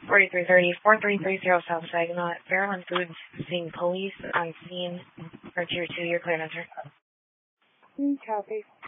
4330, 4330 South Saginaw. Fairland Foods seeing police on scene for Tier 2. You're clear, sir. Copy.